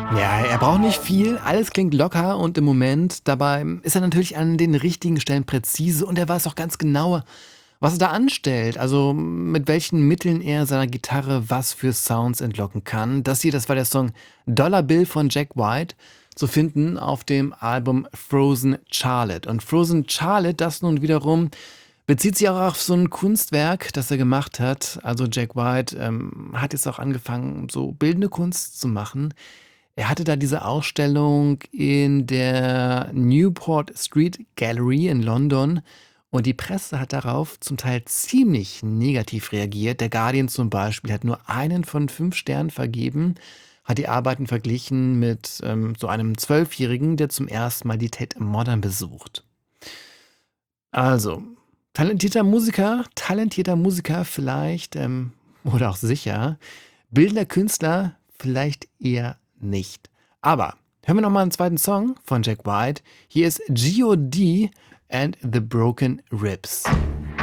Ja, er braucht nicht viel, alles klingt locker und im Moment dabei ist er natürlich an den richtigen Stellen präzise und er weiß auch ganz genau, was er da anstellt, also mit welchen Mitteln er seiner Gitarre was für Sounds entlocken kann. Das war der Song Dollar Bill von Jack White, zu finden auf dem Album Frozen Charlotte. Und Frozen Charlotte, das nun wiederum bezieht sich auch auf so ein Kunstwerk, das er gemacht hat. Also Jack White hat jetzt auch angefangen, so bildende Kunst zu machen. Er hatte da diese Ausstellung in der Newport Street Gallery in London und die Presse hat darauf zum Teil ziemlich negativ reagiert. Der Guardian zum Beispiel hat nur einen von 5 Sternen vergeben, hat die Arbeiten verglichen mit so einem Zwölfjährigen, der zum ersten Mal die Tate Modern besucht. Also, talentierter Musiker vielleicht, oder auch sicher, bildender Künstler vielleicht eher nicht. Aber hören wir nochmal einen zweiten Song von Jack White. Hier ist G.O.D. and the Broken Ribs.